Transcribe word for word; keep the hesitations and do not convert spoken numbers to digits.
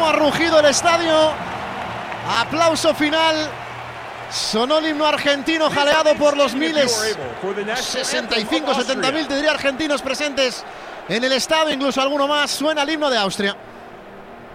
cómo ha rugido el estadio. Aplauso final. Sonó el himno argentino jaleado por los miles. sesenta y cinco, setenta mil, te diría, argentinos presentes en el estadio, incluso alguno más. Suena el himno de Austria.